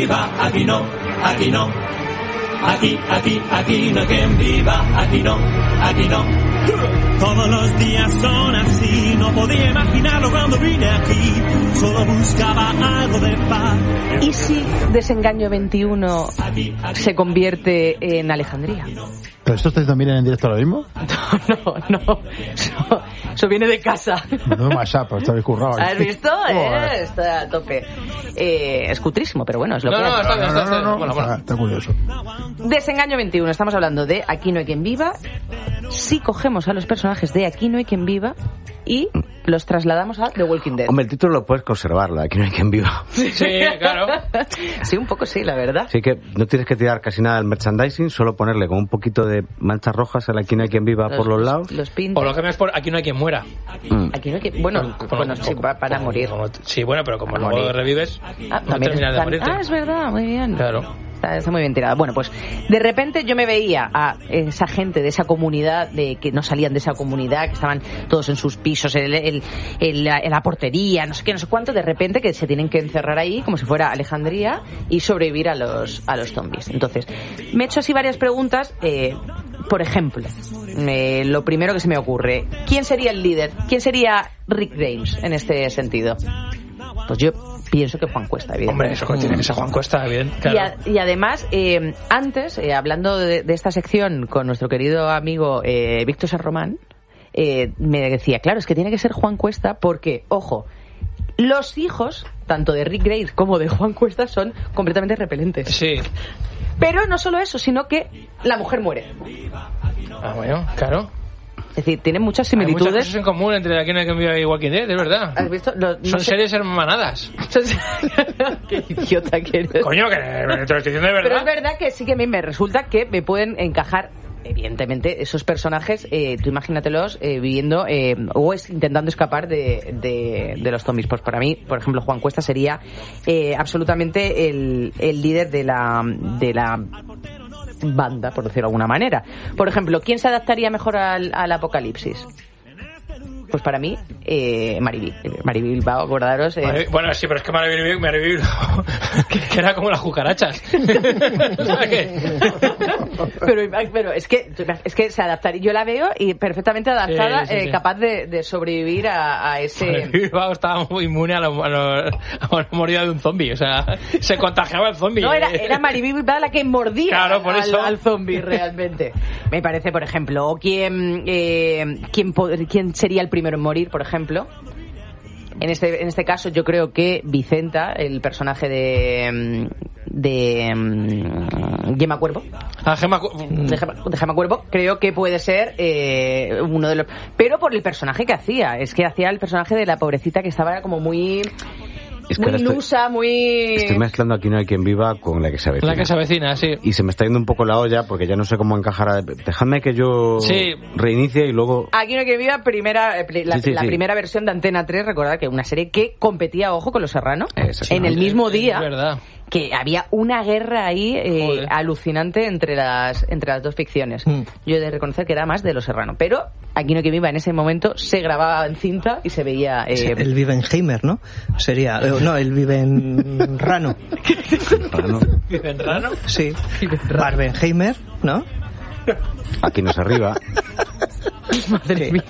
viva, aquí no, aquí no. Aquí no hay quien viva, aquí no, aquí no. Todos los días son así, no podía imaginarlo cuando vine aquí, solo buscaba algo de paz. ¿Y si Desengaño 21 se convierte en Alejandría? ¿Pero esto estáis también en directo ahora mismo? No. Eso viene de casa. No mashup, os habéis currado. ¿Has visto? Está a tope. Es cutrísimo, pero bueno, es lo que hay. Está curioso. Desengaño 21, estamos hablando de Aquí no hay quien viva. Si cogemos a los personajes de Aquí no hay quien viva y los trasladamos a The Walking Dead. Hombre, el título lo puedes conservarlo, Aquí no hay quien viva. Sí, claro. Sí, un poco sí, la verdad. Así que no tienes que tirar casi nada del merchandising, solo ponerle como un poquito de manchas rojas a Aquí no hay quien viva por los lados. Los pintas. O lo que me es por Aquí no hay quien muera. Aquí no hay quien... Bueno, sí, para morir. Sí, bueno, pero como luego morir. Revives, también terminas de morirte. Es verdad, muy bien. Claro. Está muy bien tirada. Bueno, pues de repente yo me veía a esa gente de esa comunidad, de que no salían de esa comunidad, que estaban todos en sus pisos, en la portería, no sé qué, no sé cuánto, de repente que se tienen que encerrar ahí como si fuera Alejandría y sobrevivir a los zombies. Entonces, me he hecho así varias preguntas. Por ejemplo, lo primero que se me ocurre, ¿quién sería el líder? ¿Quién sería Rick Grimes en este sentido? Pues yo pienso que Juan Cuesta, evidentemente. Hombre, eso tiene que ser Juan Cuesta, bien. Claro. Y además, antes, hablando de esta sección con nuestro querido amigo Víctor San Román, me decía, claro, es que tiene que ser Juan Cuesta porque, ojo, los hijos, tanto de Rick Grimes como de Juan Cuesta, son completamente repelentes. Sí. Pero no solo eso, sino que la mujer muere. Ah, bueno, claro. Es decir, tienen muchas similitudes. Hay muchas cosas en común entre Aquí no hay quien viva y Walking Dead, es verdad. ¿Has visto? Son series hermanadas. Qué idiota que eres. Coño, que te lo estoy diciendo de verdad. Pero es verdad que sí que me resulta que me pueden encajar, evidentemente, esos personajes, tú imagínatelos viviendo o intentando escapar de los zombies. Pues para mí, por ejemplo, Juan Cuesta sería absolutamente el líder de la banda, por decirlo de alguna manera. Por ejemplo, ¿quién se adaptaría mejor al apocalipsis? Pues para mí, Maribel Bilbao, acordaros. Bueno, sí, pero es que Maribel que era como las cucarachas. pero es que se adaptaría. Yo la veo y perfectamente adaptada, sí. Capaz de sobrevivir a ese. Maribel Bilbao estaba muy inmune a la mordida de un zombie, o sea, se contagiaba el zombie. No, era Maribel Bilbao la que mordía, claro, por eso. al zombie realmente. Me parece, por ejemplo, ¿quién sería el primero en morir, por ejemplo? En este caso yo creo que Vicenta, el personaje de Gemma Cuervo, de Gemma Cuervo, creo que puede ser uno de los, pero por el personaje que hacía, es que hacía el personaje de la pobrecita que estaba como muy ilusa, muy... Estoy mezclando Aquí no hay quien viva con La que se avecina. La que se avecina, sí. Y se me está yendo un poco la olla porque ya no sé cómo encajar. Dejadme que yo reinicie y luego... Aquí no hay quien viva, primera versión de Antena 3, recordad que una serie que competía, ojo, con Los Serrano, en el mismo día. Es verdad. Que había una guerra ahí alucinante entre las dos ficciones. Yo he de reconocer que era más de Los Serrano, pero Aquí no hay quien viva en ese momento se grababa en cinta y se veía... El Vivenheimer, ¿no? Sería... no, el Vivenrano. ¿Vivenrano? Sí. Barbenheimer, ¿no? Aquí no es arriba. Madre mía.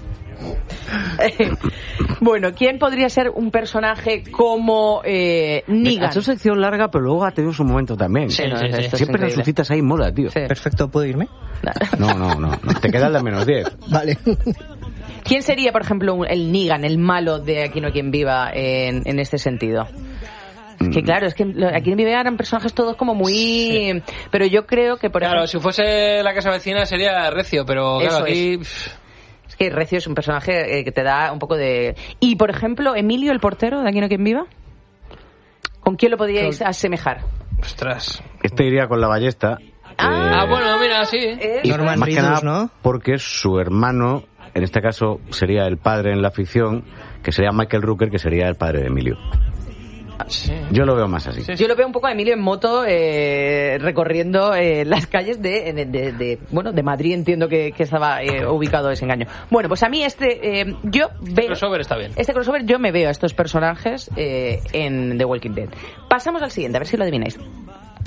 Bueno, ¿quién podría ser un personaje como Negan? Ha hecho sección larga, pero luego ha tenido su momento también. Sí. Siempre resucitas ahí, mola, tío. Sí. Perfecto, ¿puedo irme? No. Te queda el de -10. Vale. ¿Quién sería, por ejemplo, el Negan, el malo de Aquí no hay quien viva en este sentido? Que claro, es que Aquí en Vive eran personajes todos como muy... Sí. Pero yo creo que, por ejemplo... si fuese La casa vecina sería Recio, pero claro, aquí... Es que Recio es un personaje que te da un poco de... Y, por ejemplo, Emilio, el portero de Aquí no hay quien viva, ¿con quién lo podríais asemejar? Ostras. Este iría con La Ballesta. Bueno, mira, sí. Y Norman más que Reedus, nada, ¿no? porque su hermano, en este caso, sería el padre en la ficción, que sería Michael Rooker, que sería el padre de Emilio. Sí. Yo lo veo más así. Yo lo veo un poco a Emilio en moto recorriendo las calles de Madrid, entiendo que estaba ubicado ese engaño. Bueno, pues a mí yo veo... crossover está bien. Este crossover yo me veo a estos personajes en The Walking Dead. Pasamos al siguiente, a ver si lo adivináis.